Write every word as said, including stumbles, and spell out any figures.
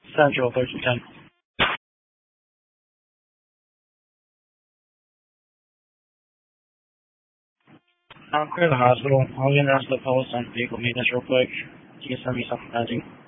Central thirteen ten. I'm clear the hospital. I'll get the rest of the post on vehicle maintenance real quick. You can send me something pending.